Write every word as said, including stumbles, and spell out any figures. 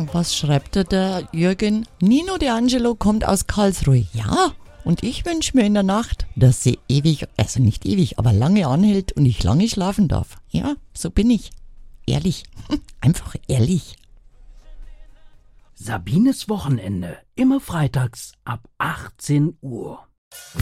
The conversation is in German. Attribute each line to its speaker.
Speaker 1: Was schreibt da der Jürgen? Nino De Angelo kommt aus Karlsruhe. Ja, und ich wünsche mir in der Nacht, dass sie ewig, also nicht ewig, aber lange anhält und ich lange schlafen darf. Ja, so bin ich. Ehrlich. Einfach ehrlich.
Speaker 2: Sabines Wochenende. Immer freitags ab achtzehn Uhr.